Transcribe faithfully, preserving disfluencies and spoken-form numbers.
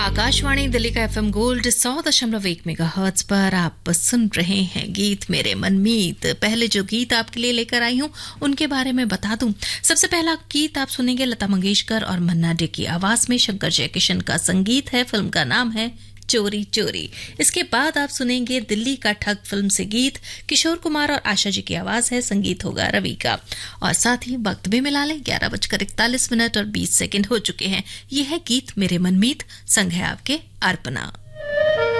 आकाशवाणी दिल्ली का FM gold सौ दशमलव एक मेगा हर्ट्ज पर आप सुन रहे हैं गीत मेरे मनमीत। पहले जो गीत आपके लिए लेकर आई हूं उनके बारे में बता दूं। सबसे पहला गीत आप सुनेंगे लता मंगेशकर और मन्ना डे की आवाज में, शंकर जयकिशन का संगीत है, फिल्म का नाम है चोरी चोरी। इसके बाद आप सुनेंगे दिल्ली का ठग फिल्म से गीत, किशोर कुमार और आशा जी की आवाज है, संगीत होगा रवि का। और साथ ही वक्त भी मिला लें, ग्यारह बजकर इकतालीस मिनट और बीस सेकंड हो चुके हैं। ये है गीत मेरे मनमीत, संग है आपके अर्पणा।